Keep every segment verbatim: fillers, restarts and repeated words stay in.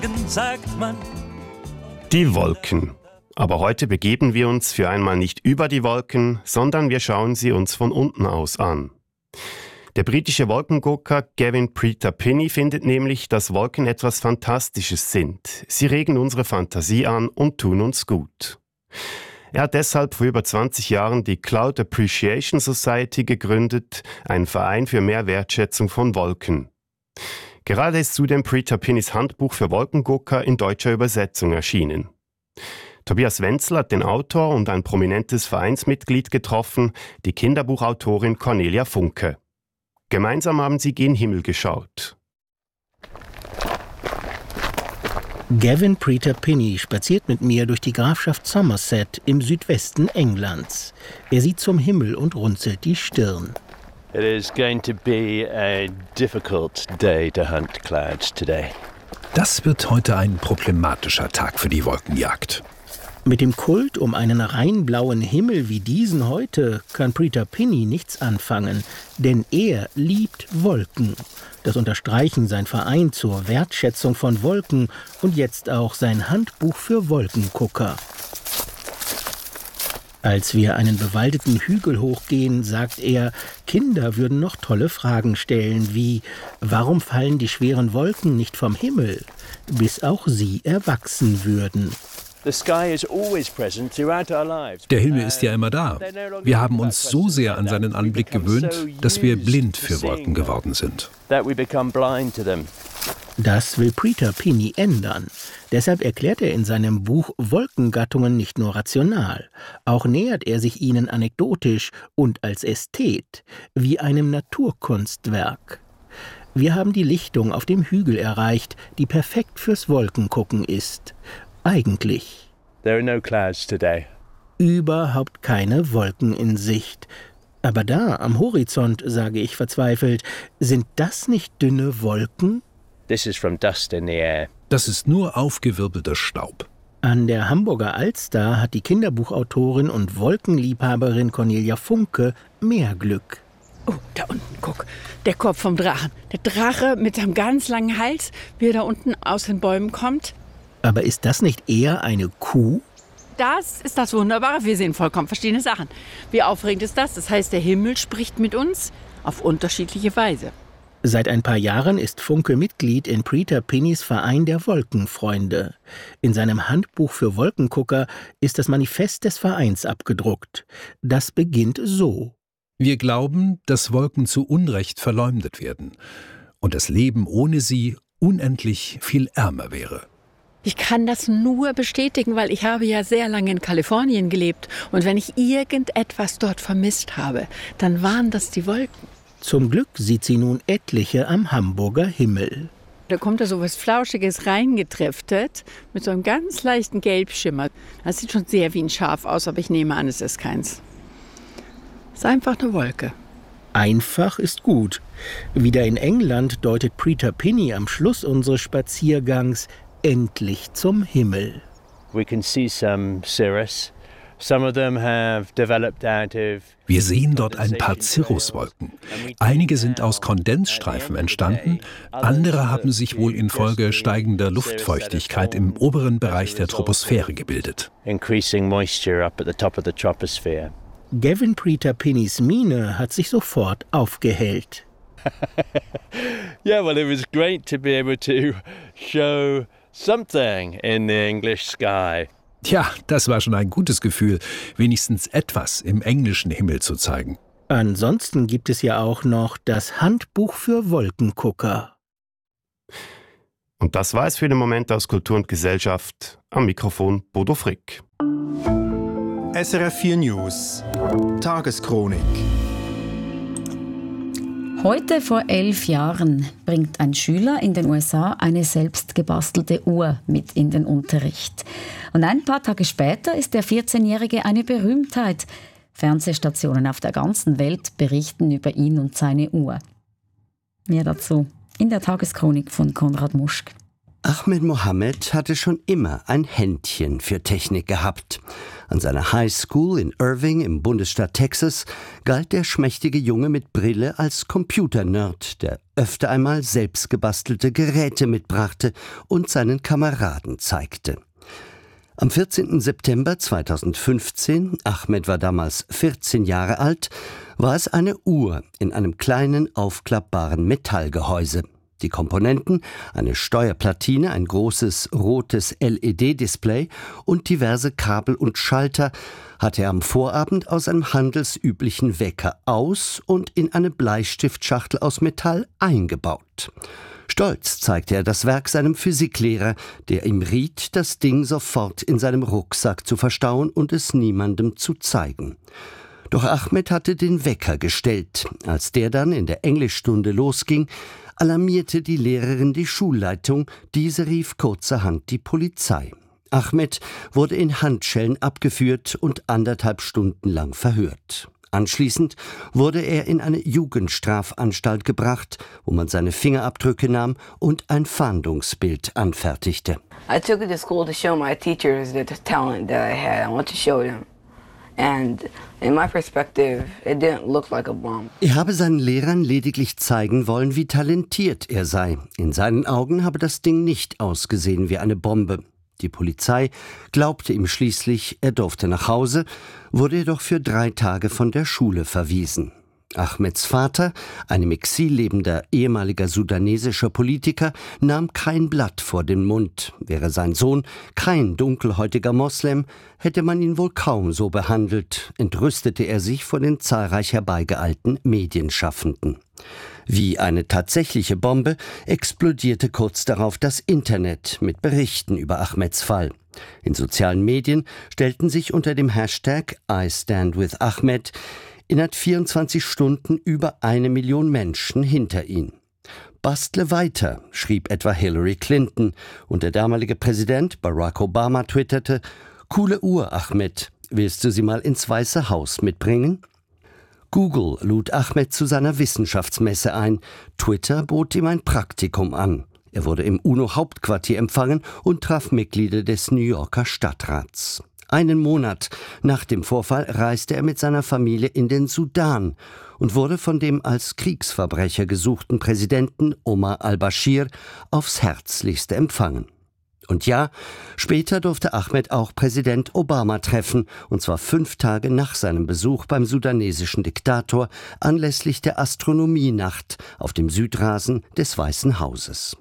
sagt man. Die Wolken. Aber heute begeben wir uns für einmal nicht über die Wolken, sondern wir schauen sie uns von unten aus an. Der britische Wolkengucker Gavin Preter-Pinney findet nämlich, dass Wolken etwas Fantastisches sind. Sie regen unsere Fantasie an und tun uns gut. Er hat deshalb vor über zwanzig Jahren die Cloud Appreciation Society gegründet, einen Verein für mehr Wertschätzung von Wolken. Gerade ist zudem Preter-Pinneys Handbuch für Wolkengucker in deutscher Übersetzung erschienen. Tobias Wenzel hat den Autor und ein prominentes Vereinsmitglied getroffen, die Kinderbuchautorin Cornelia Funke. Gemeinsam haben sie gen Himmel geschaut. Gavin Preter-Pinney spaziert mit mir durch die Grafschaft Somerset im Südwesten Englands. Er sieht zum Himmel und runzelt die Stirn. It is going to be a difficult day to hunt clouds today. Das wird heute ein problematischer Tag für die Wolkenjagd. Mit dem Kult um einen rein blauen Himmel wie diesen heute kann Preter-Pinney nichts anfangen, denn er liebt Wolken. Das unterstreichen sein Verein zur Wertschätzung von Wolken und jetzt auch sein Handbuch für Wolkengucker. Als wir einen bewaldeten Hügel hochgehen, sagt er, Kinder würden noch tolle Fragen stellen wie, warum fallen die schweren Wolken nicht vom Himmel, bis auch sie erwachsen würden. Der Himmel ist ja immer da. Wir haben uns so sehr an seinen Anblick gewöhnt, dass wir blind für Wolken geworden sind. Das will Preter-Pinney ändern. Deshalb erklärt er in seinem Buch Wolkengattungen nicht nur rational. Auch nähert er sich ihnen anekdotisch und als Ästhet, wie einem Naturkunstwerk. Wir haben die Lichtung auf dem Hügel erreicht, die perfekt fürs Wolkengucken ist. Eigentlich. There are no clouds today. Überhaupt keine Wolken in Sicht. Aber da, am Horizont, sage ich verzweifelt, sind das nicht dünne Wolken? This is from dust in the air. Das ist nur aufgewirbelter Staub. An der Hamburger Alster hat die Kinderbuchautorin und Wolkenliebhaberin Cornelia Funke mehr Glück. Oh, da unten, guck, der Kopf vom Drachen. Der Drache mit seinem ganz langen Hals, wie er da unten aus den Bäumen kommt. Aber ist das nicht eher eine Kuh? Das ist das Wunderbare. Wir sehen vollkommen verschiedene Sachen. Wie aufregend ist das? Das heißt, der Himmel spricht mit uns auf unterschiedliche Weise. Seit ein paar Jahren ist Funke Mitglied in Preter-Pinneys Verein der Wolkenfreunde. In seinem Handbuch für Wolkengucker ist das Manifest des Vereins abgedruckt. Das beginnt so. Wir glauben, dass Wolken zu Unrecht verleumdet werden und das Leben ohne sie unendlich viel ärmer wäre. Ich kann das nur bestätigen, weil ich habe ja sehr lange in Kalifornien gelebt. Und wenn ich irgendetwas dort vermisst habe, dann waren das die Wolken. Zum Glück sieht sie nun etliche am Hamburger Himmel. Da kommt da so was Flauschiges reingetriftet mit so einem ganz leichten Gelbschimmer. Das sieht schon sehr wie ein Schaf aus, aber ich nehme an, es ist keins. Es ist einfach eine Wolke. Einfach ist gut. Wieder in England deutet Preter-Pinney am Schluss unseres Spaziergangs endlich zum Himmel. We can see some cirrus. Some of them have developed out of Wir sehen dort ein paar Cirruswolken. Einige sind aus Kondensstreifen entstanden, andere haben sich wohl infolge steigender Luftfeuchtigkeit im oberen Bereich der Troposphäre gebildet. increasing moisture up at the top of the troposphere. Gavin Preter-Pinneys Miene hat sich sofort aufgehellt. Yeah, well, it was great to be able to show something in the English sky. Tja, das war schon ein gutes Gefühl, wenigstens etwas im englischen Himmel zu zeigen. Ansonsten gibt es ja auch noch das Handbuch für Wolkengucker. Und das war es für den Moment aus Kultur und Gesellschaft. Am Mikrofon Bodo Frick. S R F vier News Tageschronik. Heute vor elf Jahren bringt ein Schüler in den U S A eine selbst gebastelte Uhr mit in den Unterricht. Und ein paar Tage später ist der vierzehnjährige eine Berühmtheit. Fernsehstationen auf der ganzen Welt berichten über ihn und seine Uhr. Mehr dazu in der Tageschronik von Konrad Muschk. Ahmed Mohammed hatte schon immer ein Händchen für Technik gehabt. An seiner High School in Irving im Bundesstaat Texas galt der schmächtige Junge mit Brille als Computernerd, der öfter einmal selbst gebastelte Geräte mitbrachte und seinen Kameraden zeigte. Am vierzehnten September zweitausendfünfzehn, Ahmed war damals vierzehn Jahre alt, war es eine Uhr in einem kleinen aufklappbaren Metallgehäuse. Die Komponenten, eine Steuerplatine, ein großes rotes L E D-Display und diverse Kabel und Schalter, hatte er am Vorabend aus einem handelsüblichen Wecker aus und in eine Bleistiftschachtel aus Metall eingebaut. Stolz zeigte er das Werk seinem Physiklehrer, der ihm riet, das Ding sofort in seinem Rucksack zu verstauen und es niemandem zu zeigen. Doch Ahmed hatte den Wecker gestellt. Als der dann in der Englischstunde losging, alarmierte die Lehrerin die Schulleitung, diese rief kurzerhand die Polizei. Ahmed wurde in Handschellen abgeführt und anderthalb Stunden lang verhört. Anschließend wurde er in eine Jugendstrafanstalt gebracht, wo man seine Fingerabdrücke nahm und ein Fahndungsbild anfertigte. I took it to school to show my teachers the talent that I had. I want to show them. And in my perspective, it didn't look like a bomb. Er habe seinen Lehrern lediglich zeigen wollen, wie talentiert er sei. In seinen Augen habe das Ding nicht ausgesehen wie eine Bombe. Die Polizei glaubte ihm schließlich, er durfte nach Hause, wurde jedoch für drei Tage von der Schule verwiesen. Ahmeds Vater, ein im Exil lebender ehemaliger sudanesischer Politiker, nahm kein Blatt vor den Mund. Wäre sein Sohn kein dunkelhäutiger Moslem, hätte man ihn wohl kaum so behandelt, entrüstete er sich vor den zahlreich herbeigeeilten Medienschaffenden. Wie eine tatsächliche Bombe explodierte kurz darauf das Internet mit Berichten über Ahmeds Fall. In sozialen Medien stellten sich unter dem Hashtag I Stand With Ahmed innerhalb vierundzwanzig Stunden über eine Million Menschen hinter ihn. Bastle weiter, schrieb etwa Hillary Clinton, und der damalige Präsident Barack Obama twitterte: Coole Uhr, Ahmed, willst du sie mal ins Weiße Haus mitbringen? Google lud Ahmed zu seiner Wissenschaftsmesse ein. Twitter bot ihm ein Praktikum an. Er wurde im UNO-Hauptquartier empfangen und traf Mitglieder des New Yorker Stadtrats. Einen Monat nach dem Vorfall reiste er mit seiner Familie in den Sudan und wurde von dem als Kriegsverbrecher gesuchten Präsidenten Omar al-Bashir aufs Herzlichste empfangen. Und ja, später durfte Ahmed auch Präsident Obama treffen, und zwar fünf Tage nach seinem Besuch beim sudanesischen Diktator anlässlich der Astronomienacht auf dem Südrasen des Weißen Hauses.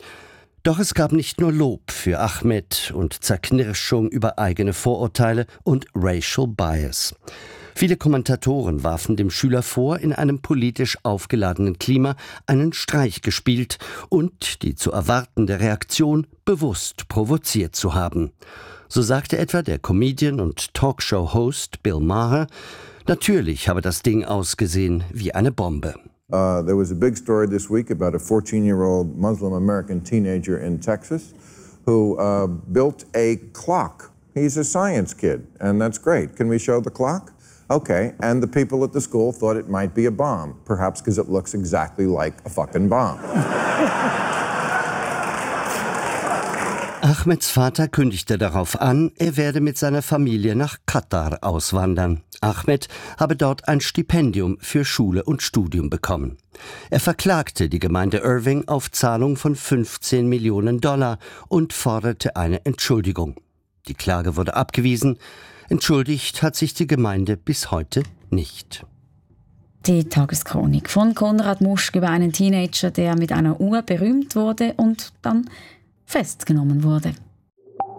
Doch es gab nicht nur Lob für Ahmed und Zerknirschung über eigene Vorurteile und Racial Bias. Viele Kommentatoren warfen dem Schüler vor, in einem politisch aufgeladenen Klima einen Streich gespielt und die zu erwartende Reaktion bewusst provoziert zu haben. So sagte etwa der Comedian und Talkshow-Host Bill Maher, natürlich habe das Ding ausgesehen wie eine Bombe. Uh, there was a big story this week about a fourteen-year-old Muslim-American teenager in Texas who uh, built a clock. He's a science kid, and that's great. Can we show the clock? Okay, and the people at the school thought it might be a bomb, perhaps because it looks exactly like a fucking bomb. Ahmeds Vater kündigte darauf an, er werde mit seiner Familie nach Katar auswandern. Ahmed habe dort ein Stipendium für Schule und Studium bekommen. Er verklagte die Gemeinde Irving auf Zahlung von fünfzehn Millionen Dollar und forderte eine Entschuldigung. Die Klage wurde abgewiesen. Entschuldigt hat sich die Gemeinde bis heute nicht. Die Tageschronik von Konrad Muschg über einen Teenager, der mit einer Uhr berühmt wurde und dann festgenommen wurde.